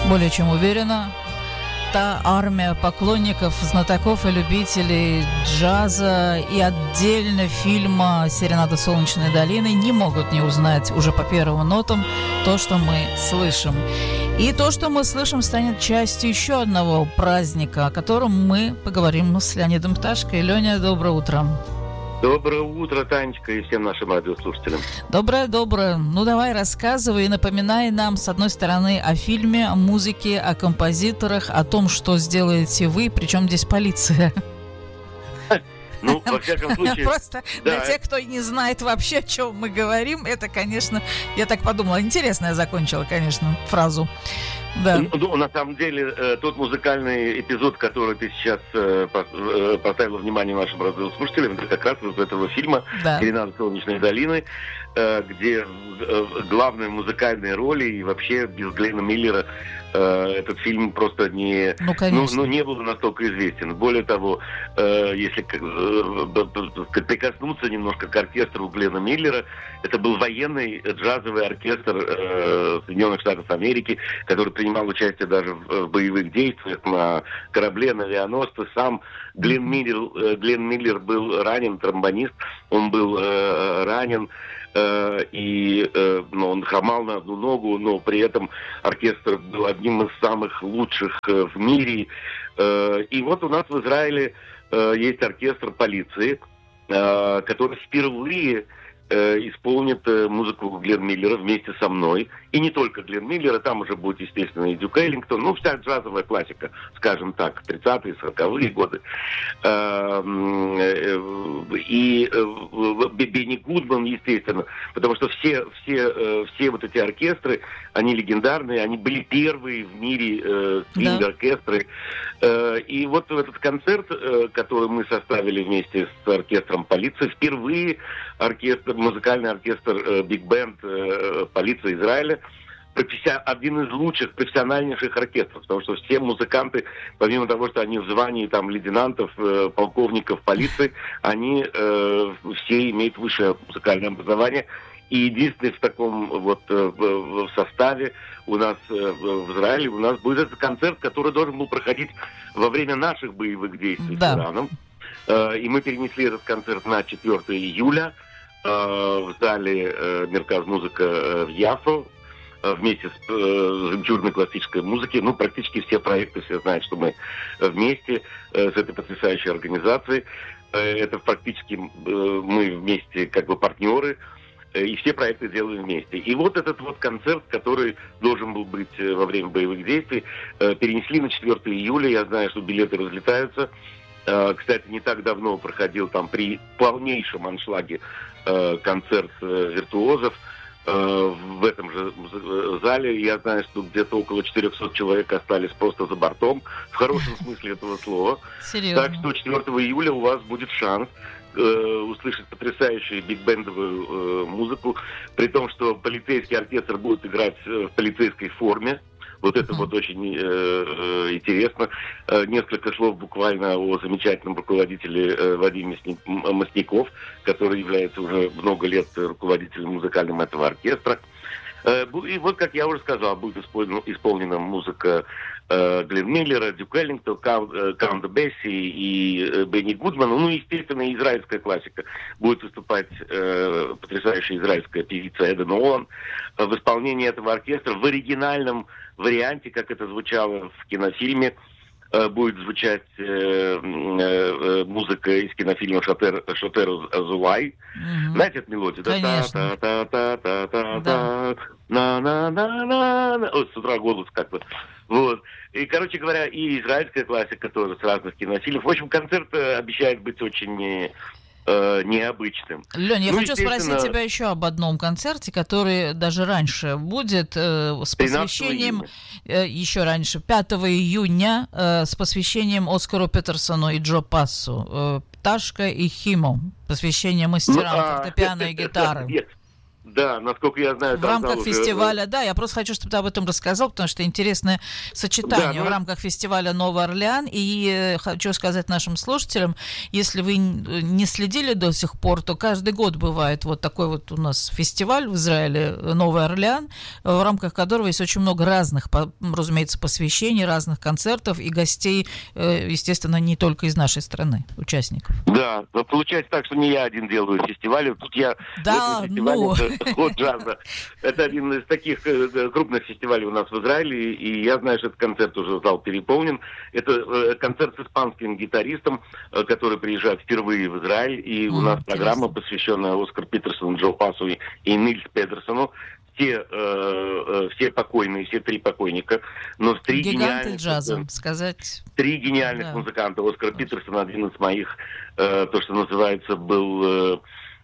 Более чем уверена, та армия поклонников, знатоков и любителей джаза и отдельно фильма «Серенада Солнечной долины» не могут не узнать уже по первым нотам то, что мы слышим. И то, что мы слышим, станет частью еще одного праздника, о котором мы поговорим с Леонидом Пташкой. Леня, доброе утро. Доброе утро, Танечка, и всем нашим радиослушателям. Доброе. Ну, давай рассказывай и напоминай нам, с одной стороны, о фильме, о музыке, о композиторах, о том, что сделаете вы, причем здесь полиция. Ну, во всяком случае... Просто для тех, кто не знает вообще, о чем мы говорим, это, конечно, я так подумала, интересно я закончила, конечно, фразу. Да. Ну, на самом деле, тот музыкальный эпизод, который ты сейчас поставила внимание нашим радиослушателям, это как раз из этого фильма «Серенада Солнечной долины», где главные музыкальные роли и вообще без Гленна Миллера этот фильм просто не был настолько известен. Более того, если прикоснуться немножко к оркестру Гленна Миллера, это был военный джазовый оркестр Соединенных Штатов Америки, который принимал участие даже в боевых действиях на корабле, на авианосце. Сам Гленн Миллер был ранен, тромбонист, он был ранен, и он хромал на одну ногу, но при этом оркестр был одним из самых лучших в мире. И вот у нас в Израиле есть оркестр полиции, который впервые исполнит музыку Гленна Миллера вместе со мной. И не только Гленн Миллера, там уже будет, естественно, и Дюк Эллингтон, ну, вся джазовая классика, скажем так, 30-е, 40-е годы. И Бенни Гудман, естественно, потому что все вот эти оркестры, они легендарные, они были первые в мире свинг-оркестры. И вот этот концерт, который мы составили вместе с оркестром полиции, впервые музыкальный оркестр биг-бенд полиции Израиля, один из лучших, профессиональнейших оркестров, потому что все музыканты, помимо того, что они в звании там лейтенантов, полковников полиции, они все имеют высшее музыкальное образование. И единственный в таком вот в составе у нас в Израиле, у нас будет этот концерт, который должен был проходить во время наших боевых действий с Ираном. И мы перенесли этот концерт на 4 июля в зале Мерказ Музыка в Яффо вместе с жемчужной классической музыкой. Ну, практически все проекты, все знают, что мы вместе с этой потрясающей организацией. Это практически мы вместе как бы партнеры, и все проекты делаем вместе. И вот этот вот концерт, который должен был быть во время боевых действий, перенесли на 4 июля. Я знаю, что билеты разлетаются. Кстати, не так давно проходил там при полнейшем аншлаге концерт виртуозов в этом же зале. Я знаю, что где-то около 400 человек остались просто за бортом, в хорошем смысле этого слова. Серьезно? Так что 4 июля у вас будет шанс услышать потрясающую биг-бендовую музыку, при том, что полицейский оркестр будет играть в полицейской форме. Вот это вот очень интересно. Несколько слов буквально о замечательном руководителе Вадиме Масняков, который является уже много лет руководителем музыкальным этого оркестра. И вот, как я уже сказал, будет исполнена музыка Гленн Миллера, Дюк Эллингтон, Каунта Бесси и Бенни Гудмана. Ну, естественно, израильская классика. Будет выступать потрясающая израильская певица Эда Нолан в исполнении этого оркестра в оригинальном варианте, как это звучало в кинофильме. Будет звучать музыка из кинофильма «Шотер Азулай». Знаете эту мелодию? Конечно. На-на-на-на-на. Ой, с утра голос как бы. Вот. И, короче говоря, и израильская классика тоже с разных кинофильмов. В общем, концерт обещает быть очень необычным. Лёнь, я хочу спросить тебя еще об одном концерте, который даже раньше будет, с посвящением, еще раньше, 5 июня, с посвящением Оскару Петерсону и Джо Пассу. «Пташка и Химо», посвящение мастерам фортепиано и гитары. Да, насколько я знаю, в рамках фестиваля, да, я просто хочу, чтобы ты об этом рассказал, потому что интересное сочетание в рамках фестиваля «Новый Орлеан». И хочу сказать нашим слушателям, если вы не следили до сих пор, то каждый год бывает вот такой вот у нас фестиваль в Израиле «Новый Орлеан», в рамках которого есть очень много разных, разумеется, посвящений, разных концертов и гостей, естественно, не только из нашей страны, участников. Да, получается так, что не я один делаю фестиваль, тут я... Да, Ход джаза. Это один из таких крупных фестивалей у нас в Израиле, и я знаю, что этот концерт уже зал переполнен. Это концерт с испанским гитаристом, который приезжает впервые в Израиль, и у нас программа, посвященная Оскару Питерсону, Джо Пасу и Нильс Педерсону. Все покойные, все три покойника, но три гениальных джаза, сказать. Три гениальных музыканта. Оскар Питерсон, один из моих, то, что называется, был...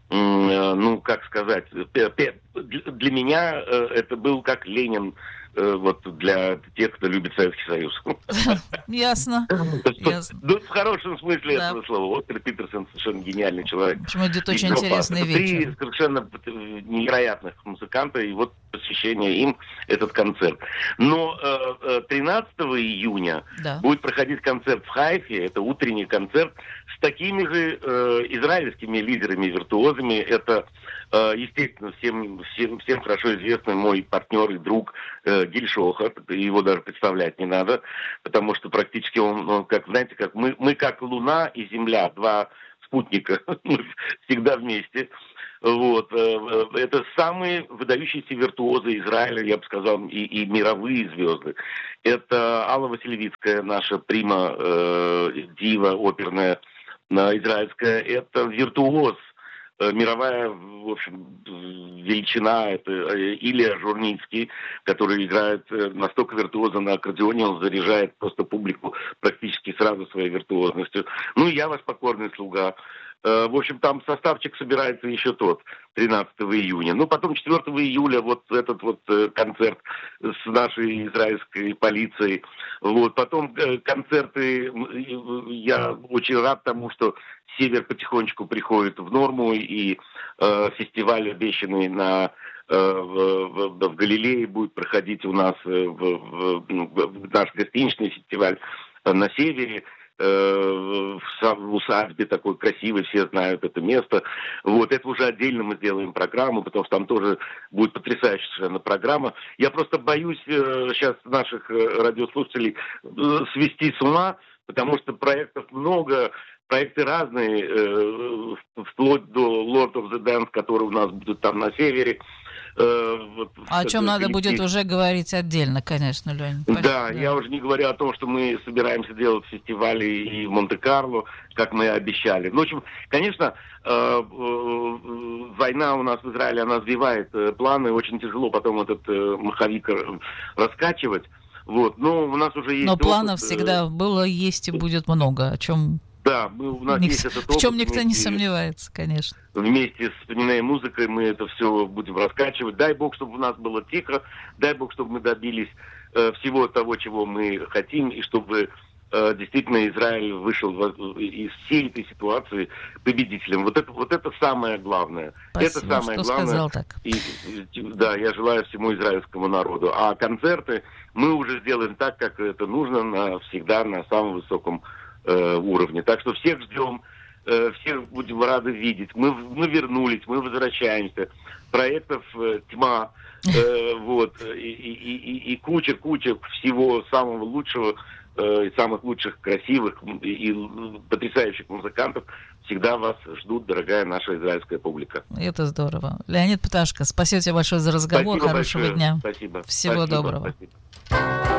как сказать, для меня это был как Ленин, вот для тех, кто любит Советский Союз. Ясно. Ну, в хорошем смысле этого слова. Оскар Питерсон совершенно гениальный человек. Почему идет очень интересный вечер. Три совершенно невероятных музыканта, и вот посвящение им этот концерт. Но 13 июня будет проходить концерт в Хайфе, это утренний концерт, с такими же израильскими лидерами-виртуозами. Это, естественно, всем хорошо известный мой партнер и друг Гиль Шохар. Его даже представлять не надо, потому что практически он как, знаете, как мы как Луна и Земля, два спутника, мы всегда вместе. Вот. Это самые выдающиеся виртуозы Израиля, я бы сказал, и мировые звезды. Это Алла Васильевицкая, наша прима, дива оперная, израильская. Это виртуоз, мировая, в общем, величина. Это Илья Журницкий, который играет настолько виртуозно на аккордеоне, он заряжает просто публику практически сразу своей виртуозностью. Ну и я ваш покорный слуга. В общем, там составчик собирается еще тот, 13 июня. Ну, потом 4 июля вот этот вот концерт с нашей израильской полицией. Вот. Потом концерты, я очень рад тому, что Север потихонечку приходит в норму, и фестиваль, обещанный в Галилее, будет проходить у нас наш гостиничный фестиваль на севере. В усадьбе такой красивый, все знают это место. Вот, это уже отдельно мы сделаем программу, потому что там тоже будет потрясающая совершенно программа. Я просто боюсь сейчас наших радиослушателей свести с ума, потому что проектов много, проекты разные, вплоть до Lord of the Dance, который у нас будет там на севере. О чем надо будет уже говорить отдельно, конечно, Лёнь. Да, я уже не говорю о том, что мы собираемся делать фестивали и в Монте-Карло, как мы и обещали. Ну, в общем, конечно, война у нас в Израиле, она сбивает планы, очень тяжело потом этот маховик раскачивать. Вот, но у нас уже есть опыт. Планов всегда было, есть и будет много, о чем... Да, у нас есть этот опыт. В чем никто не сомневается, конечно. Вместе с «Понимаемой музыкой» мы это все будем раскачивать. Дай Бог, чтобы у нас было тихо, дай Бог, чтобы мы добились всего того, чего мы хотим, и чтобы действительно Израиль вышел из всей этой ситуации победителем. Вот это самое главное. Спасибо, это самое что главное. Сказал так. Да, я желаю всему израильскому народу. А концерты мы уже сделаем так, как это нужно, всегда на самом высоком уровне. Так что всех ждем, всех будем рады видеть. Мы вернулись, мы возвращаемся. Проектов тьма, вот, и куча всего самого лучшего, и самых лучших, красивых и потрясающих музыкантов всегда вас ждут, дорогая наша израильская публика. Это здорово. Леонид Пташко, спасибо тебе большое за разговор. Спасибо Хорошего большое. дня. Спасибо. Всего доброго. Спасибо.